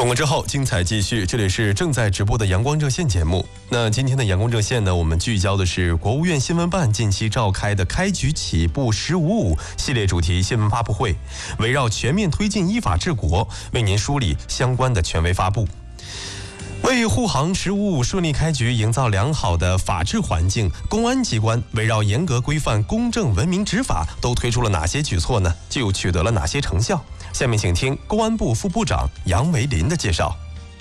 广告之后，精彩继续。这里是正在直播的阳光热线节目。那今天的阳光热线呢，我们聚焦的是国务院新闻办近期召开的开局起步“1055”系列主题新闻发布会，围绕全面推进依法治国，为您梳理相关的权威发布。为护航“1055”顺利开局营造良好的法治环境，公安机关围绕严格规范、公正文明执法，都推出了哪些举措呢？又取得了哪些成效？下面请听公安部副部长杨维林的介绍。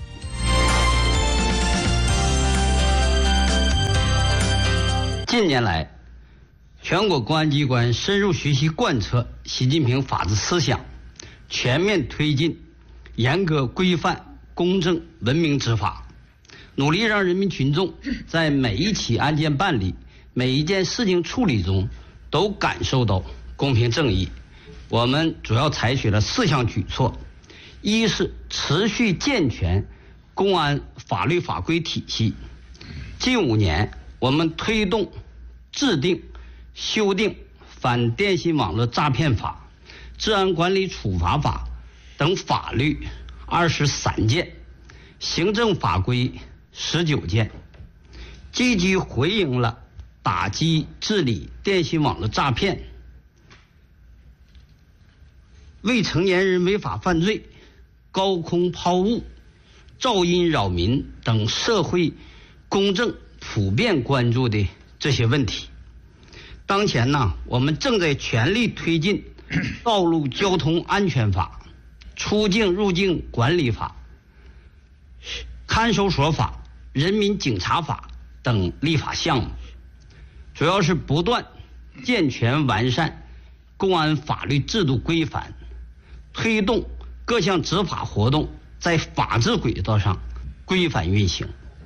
近年来，全国公安机关深入学习贯彻习近平法治思想，全面推进严格规范、公正文明执法，努力让人民群众在每一起案件办理、每一件事情处理中都感受到公平正义。我们主要采取了4项举措：一是持续健全公安法律法规体系。近5年，我们推动制定、修订反电信网络诈骗法、治安管理处罚法等法律23件，行政法规19件，积极回应了打击治理电信网络诈骗、未成年人违法犯罪、高空抛物、噪音扰民等社会公正普遍关注的这些问题。当前呢，我们正在全力推进道路交通安全法、出境入境管理法、看守所法、人民警察法等立法项目，主要是不断健全完善公安法律制度规范，推动各项执法活动在法治轨道上规范运行。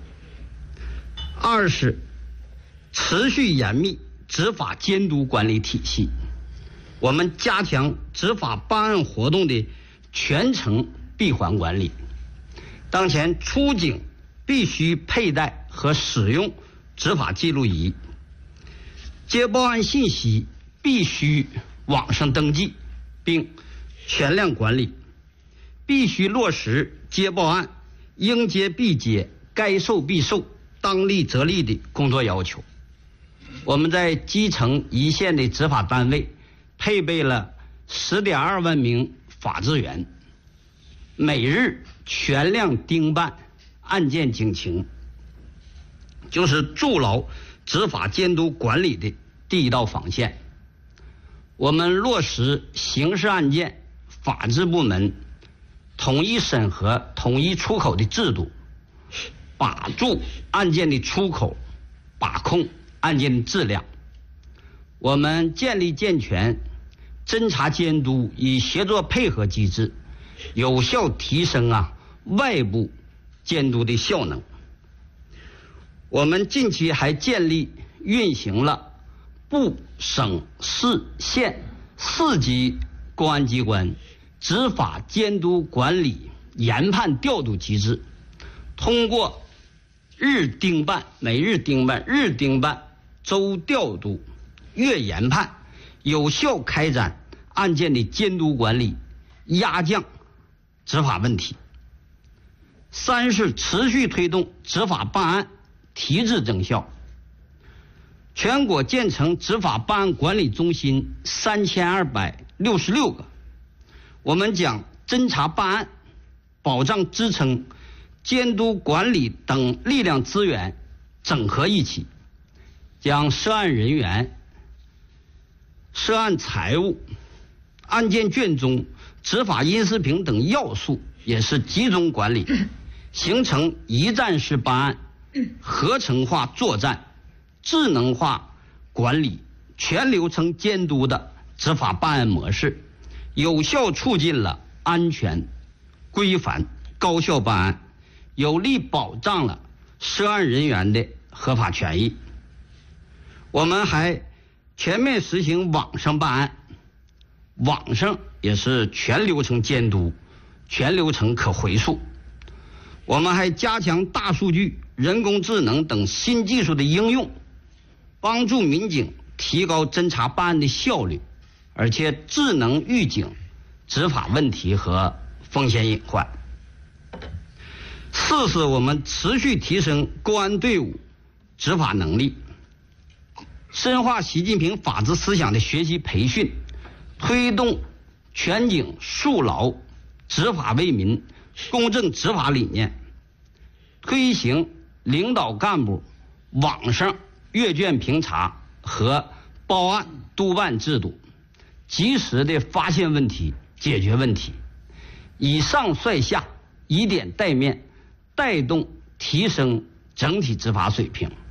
二是持续严密执法监督管理体系，我们加强执法办案活动的全程闭环管理。当前出警必须佩戴和使用执法记录仪，接报案信息必须网上登记并全量管理，必须落实接报案应接必接、该受必受、当立则立的工作要求。我们在基层一线的执法单位配备了10.2万名法制员，每日全量盯办案件警情，就是筑牢执法监督管理的第一道防线。我们落实刑事案件法制部门统一审核、统一出口的制度，把住案件的出口，把控案件的质量。我们建立健全侦查监督与协作配合机制，有效提升外部监督的效能。我们近期还建立运行了部、省、市、县4级公安机关执法监督管理研判调度机制，通过日盯办、每日盯办、日盯办、周调度、月研判，有效开展案件的监督管理，压降执法问题。三是持续推动执法办案提质增效。全国建成执法办案管理中心3266个，我们将侦查办案、保障支撑、监督管理等力量资源整合一起，将涉案人员、涉案财物、案件卷宗、执法因视频等要素也是集中管理，形成一站式办案、合成化作战、智能化管理、全流程监督的执法办案模式，有效促进了安全、规范、高效办案，有力保障了涉案人员的合法权益。我们还全面实行网上办案，网上也是全流程监督、全流程可回溯。我们还加强大数据、人工智能等新技术的应用，帮助民警提高侦查办案的效率，而且智能预警执法问题和风险隐患。 四是我们持续提升公安队伍执法能力，深化习近平法治思想的学习培训，推动全警肃牢、执法为民、公正执法理念，推行领导干部网上阅卷评查和报案督办制度，及时的发现问题、解决问题，以上率下，以点带面，带动提升整体执法水平。